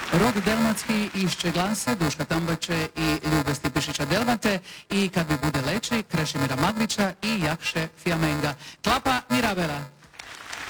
Rod Delmatski išće glasa Duška Tambače i Ljube Stipišića Delmate i Kad mi bude leći Krešimira Magdića i Jakše Fjamenga. Klapa Mirabela.